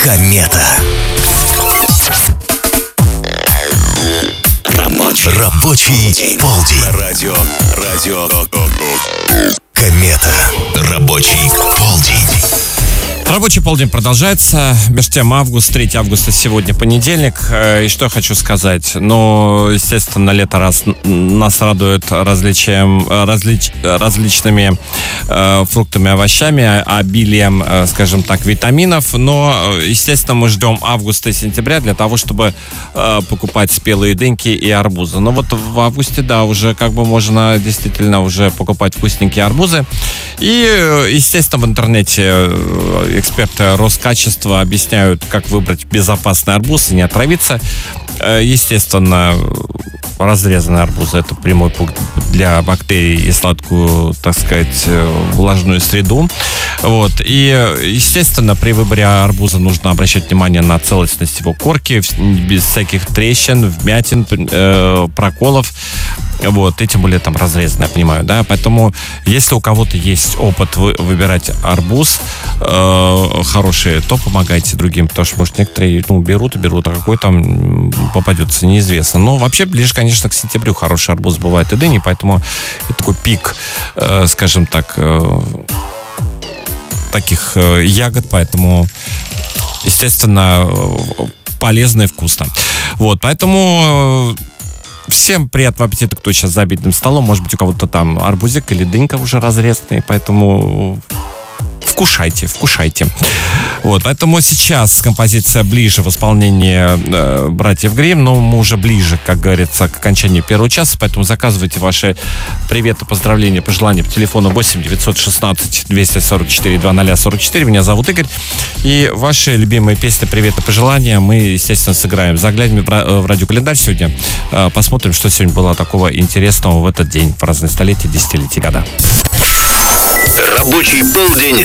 Комета. Рабочий полдень. Радио. Комета. Рабочий полдень. Рабочий полдень продолжается. Между тем, август, 3 августа сегодня понедельник. И что я хочу сказать? Ну, естественно, лето нас радует различными фруктами, овощами, обилием, скажем так, витаминов. Но, естественно, мы ждем августа и сентября для того, чтобы покупать спелые дыньки и арбузы. Но вот в августе, да, уже как бы можно действительно уже покупать вкусненькие арбузы. И, естественно, в интернете эксперты Роскачества объясняют, как выбрать безопасный арбуз и не отравиться. Естественно, разрезанные арбузы — это прямой путь для бактерий и сладкую, так сказать, влажную среду. Вот. И, естественно, при выборе арбуза нужно обращать внимание на целостность его корки, без всяких трещин, вмятин, проколов. Вот, и тем более там разрезанный, я понимаю, да, поэтому если у кого-то есть опыт выбирать арбуз хороший, то помогайте другим, потому что, может, некоторые, берут, а какой там попадется, неизвестно. Но вообще ближе, конечно, к сентябрю хороший арбуз бывает и дыни, поэтому это такой пик, скажем так, таких ягод, поэтому, естественно, полезно и вкусно. Вот, поэтому всем приятного аппетита, кто сейчас за обеденным столом. Может быть, у кого-то там арбузик или дынька уже разрезанные, поэтому вкушайте. Вот, поэтому сейчас композиция ближе в исполнении братьев Гримм, но мы уже ближе, как говорится, к окончанию первого часа, поэтому заказывайте ваши приветы, поздравления, пожелания по телефону 8 916 244 2044. Меня зовут Игорь. И ваши любимые песни, приветы, пожелания мы, естественно, сыграем. Заглянем в радиокалендарь сегодня, посмотрим, что сегодня было такого интересного в этот день, в разные столетия, десятилетия, года. Рабочий полдень